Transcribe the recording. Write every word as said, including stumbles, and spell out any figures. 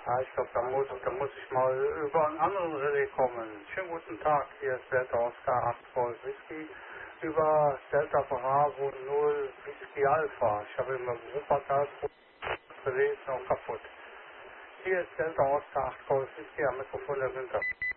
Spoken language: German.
Ja, ich glaube, da muss, da muss ich mal über einen anderen Relais kommen. Schönen guten Tag, hier ist Delta Oscar acht Golf Whisky über Delta Bravo null Whisky Alpha. Ich habe immer Wuppertal Relais ist noch kaputt. Hier ist Delta Oscar acht Golf Whisky am Mikrofon der Winter.